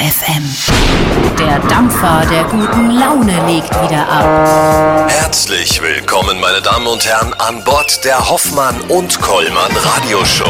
FM. Der Dampfer der guten Laune legt wieder ab. Herzlich willkommen, meine Damen und Herren, an Bord der Hoffmann und Kollmann Radioshow.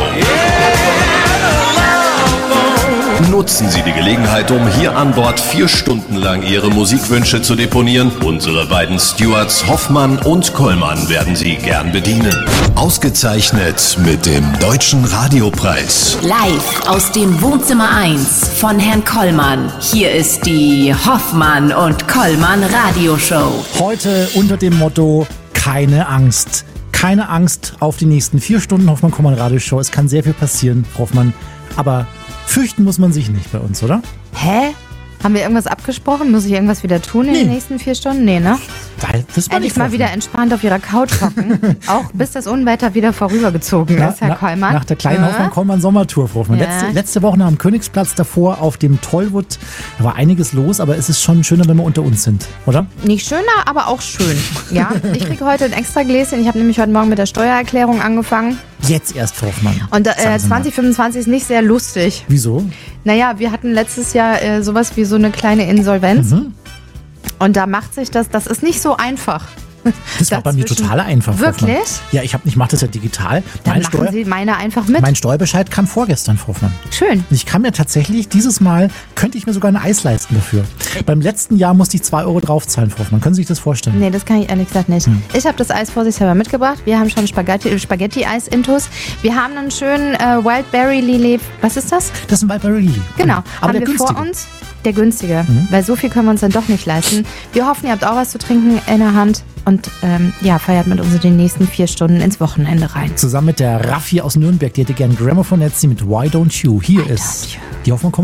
Nutzen Sie die Gelegenheit, um hier an Bord 4 Stunden lang Ihre Musikwünsche zu deponieren. Unsere beiden Stewards Hoffmann und Kollmann werden Sie gern bedienen. Ausgezeichnet mit dem Deutschen Radiopreis. Live aus dem Wohnzimmer 1 von Herrn Kollmann. Hier ist die Hoffmann und Kollmann Radioshow. Heute unter dem Motto keine Angst. Keine Angst auf die nächsten 4 Stunden Hoffmann-Kollmann Radioshow. Es kann sehr viel passieren, Frau Hoffmann. Aber fürchten muss man sich nicht bei uns, oder? Hä? Haben wir irgendwas abgesprochen? Muss ich irgendwas wieder tun in den nächsten 4 Stunden? Nee, ne? Endlich mal wieder entspannt auf ihrer Couch hocken. Auch bis das Unwetter wieder vorübergezogen ist, Herr Kollmann. Nach der kleinen Hoffmann-Kollmann-Sommertour, Frau Hoffmann. Ja. Letzte Woche am Königsplatz, davor auf dem Tollwood. Da war einiges los, aber es ist schon schöner, wenn wir unter uns sind, oder? Nicht schöner, aber auch schön. Ja, ich kriege heute ein extra Gläschen. Ich habe nämlich heute Morgen mit der Steuererklärung angefangen. Jetzt erst, Frau Hoffmann. Und 2025 ist nicht sehr lustig. Wieso? Naja, wir hatten letztes Jahr sowas wie so eine kleine Insolvenz. Und da macht sich das ist nicht so einfach. Das war bei mir total einfach. Wirklich? Ja, ich mache das ja digital. Dann machen Sie meine einfach mit. Mein Steuerbescheid kam vorgestern, Frau Hoffmann. Schön. Ich kann mir tatsächlich, dieses Mal könnte ich mir sogar ein Eis leisten dafür. Beim letzten Jahr musste ich 2 Euro draufzahlen, Frau Hoffmann. Können Sie sich das vorstellen? Nee, das kann ich ehrlich gesagt nicht. Ich habe das Eis vorsichtshalber mitgebracht. Wir haben schon Spaghetti-Eis-Intus. Wir haben einen schönen Wildberry Lillet. Was ist das? Das ist ein Wildberry Lillet. Genau. Aber haben der wir günstige. vor uns. Der günstige. Weil so viel können wir uns dann doch nicht leisten. Wir hoffen, ihr habt auch was zu trinken in der Hand. Und feiert mit uns in den nächsten 4 Stunden ins Wochenende rein. Zusammen mit der Raffi aus Nürnberg, die hätte gern Gramophone Etsy mit Why Don't You. Hier ist die Hoffmann-Kollmann